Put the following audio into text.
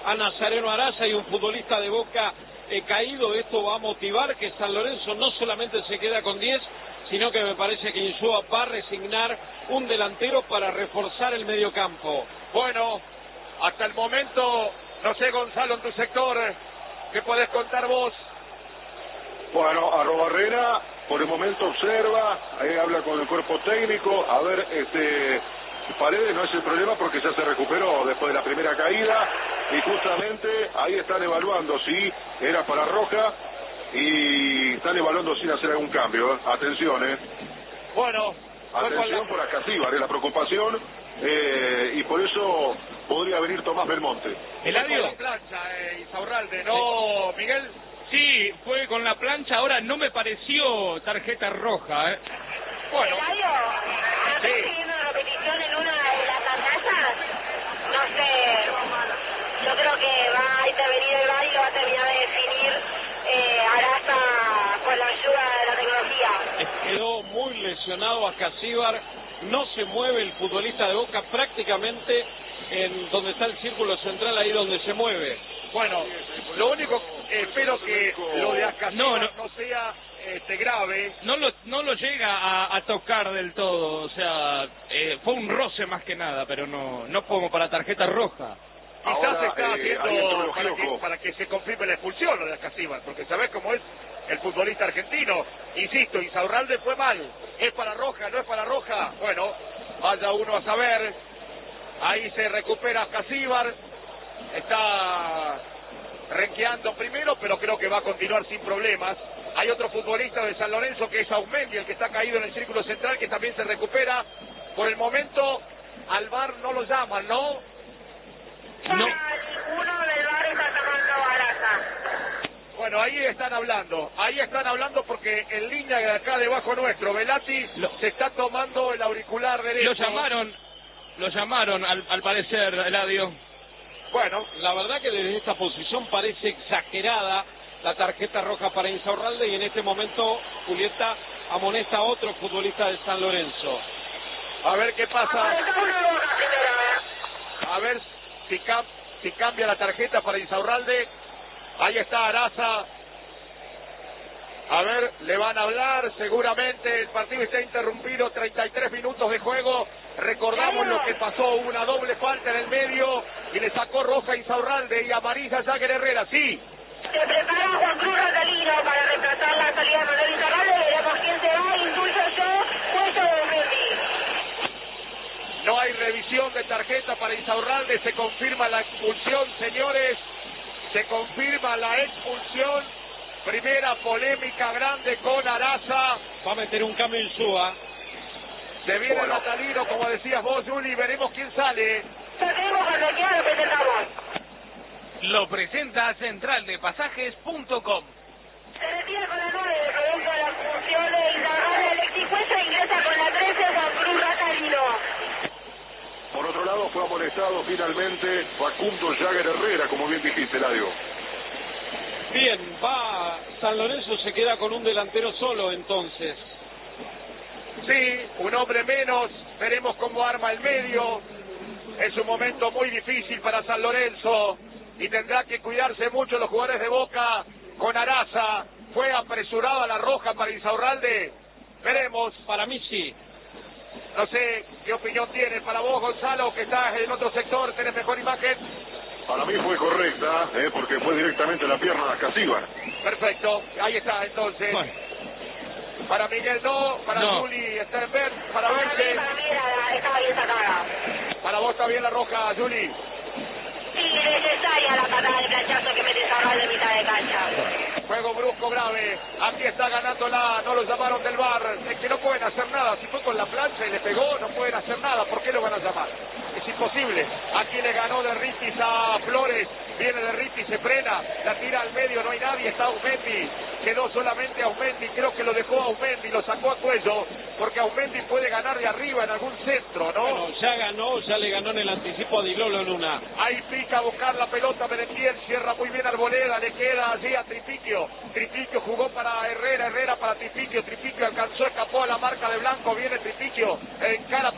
a Nazareno Araza y un futbolista de Boca caído. Esto va a motivar que San Lorenzo no solamente se queda con 10, sino que me parece que Insúa va a resignar un delantero para reforzar el mediocampo. Bueno, hasta el momento, no sé, Gonzalo, en tu sector, ¿qué podés contar vos? Bueno, Arrobarrera por el momento observa, habla con el cuerpo técnico, a ver, Paredes no es el problema porque ya se recuperó después de la primera caída y justamente ahí están evaluando si era para roja y están evaluando sin hacer algún cambio. Atención, Bueno, atención por Acasíbar, la preocupación, y por eso podría venir Tomás Belmonte. Eladio. La plancha, Insaurralde, ¿no, Miguel? Sí, fue con la plancha, ahora no me pareció tarjeta roja, Bueno. Eladio, ¿estás siguiendo la repetición en una de las pantallas? No sé, yo creo que va a intervenir el VAR y lo va a terminar de definir Araza con la ayuda de la tecnología. Quedó muy lesionado Acasíbar, no se mueve el futbolista de Boca prácticamente en donde está el círculo central, ahí donde se mueve. Bueno, lo único, espero que lo de Acasíbar no sea grave. No lo llega a tocar del todo, o sea, fue un roce más que nada, pero no como para tarjeta roja. Quizás se está haciendo para que se confirme la expulsión lo de Acasíbar, porque sabés cómo es el futbolista argentino. Insisto, Insaurralde fue mal. ¿Es para roja? ¿No es para roja? Bueno, vaya uno a saber. Ahí se recupera Acasíbar. Está renqueando primero, pero creo que va a continuar sin problemas. Hay otro futbolista de San Lorenzo que es Aumendi, el que está caído en el círculo central, que también se recupera. Por el momento, al VAR no lo llaman, ¿no? No. Uno del VAR está llamando a Araza. Bueno, ahí están hablando porque en línea de acá debajo nuestro, Velati se está tomando el auricular derecho. Lo llamaron al parecer, Eladio. Bueno, la verdad que desde esta posición parece exagerada la tarjeta roja para Insaurralde y en este momento Julieta amonesta a otro futbolista de San Lorenzo. A ver qué pasa. A ver si cambia la tarjeta para Insaurralde. Ahí está Araza. A ver, le van a hablar, seguramente el partido está interrumpido, 33 minutos de juego. Recordamos lo que pasó, una doble falta en el medio y le sacó roja a Insaurralde y amarilla a Jagger Herrera, sí. Se prepara Juan Cruz Rosalino para reemplazar la salida de Manuel Insaurralde, veremos quién se va, intuyo yo, puesto de Mendy. No hay revisión de tarjeta para Insaurralde, se confirma la expulsión, señores, se confirma la expulsión. Primera polémica grande con Araza. Va a meter un cambio en Insúa. Se viene Natalino, como decías vos, Juli, veremos quién sale. Tenemos cuando quiera lo presentamos. Lo presenta centraldepasajes.com. Se retira con la 9, producto de la función de Insaurralde. Alexis Cuesta ingresa con la 13, Juan Cruz Rosalino. Por otro lado, fue amonestado finalmente Facundo Jagger Herrera, como bien dijiste, Eladio. Bien, va San Lorenzo, se queda con un delantero solo entonces. Sí, un hombre menos, veremos cómo arma el medio. Es un momento muy difícil para San Lorenzo y tendrá que cuidarse mucho los jugadores de Boca con Araza. Fue apresurada la roja para Insaurralde. Veremos. Para mí sí. No sé qué opinión tiene. Para vos, Gonzalo, que estás en otro sector, tenés mejor imagen. Para mí fue correcta, porque fue directamente la pierna de Acasíbar. Perfecto, ahí está entonces. Bueno. Para Miguel no, para Juli Sternberg, para Berce. Para mí estaba bien sacada. Para vos está bien la roja, Juli. Sí, necesaria la patada de planchazo que mete Insaurralde en mitad de cancha. Juego brusco grave, aquí está ganándola, no lo llamaron del VAR, es que no pueden hacer nada, si fue con la plancha y le pegó, no pueden hacer nada, ¿por qué lo van a llamar? Es imposible, aquí le ganó de Ritis a Flores, viene de Ritis, se frena, la tira al medio, no hay nadie, está Aumendi, quedó solamente Aumendi, creo que lo dejó Aumendi, lo sacó a cuello, porque Aumendi puede ganar de arriba en algún centro, ¿no? Bueno, ya ganó, ya le ganó en el anticipo a Di Lolo Luna. Ahí pica a buscar la pelota Merentiel, cierra muy bien Arboleda, le queda allí a Tripiquio jugó para Herrera para Tripiquio alcanzó, escapó a la marca de Blanco, viene Tripiquio, encara